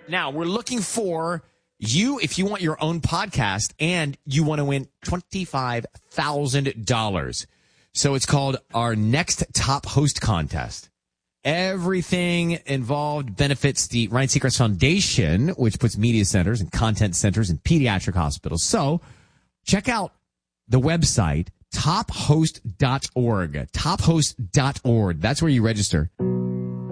Now, we're looking for you if you want your own podcast and you want to win $25,000. So it's called our Next Top Host Contest. Everything involved benefits the Ryan Seacrest Foundation, which puts media centers and content centers in pediatric hospitals. So check out the website, tophost.org. Tophost.org. That's where you register.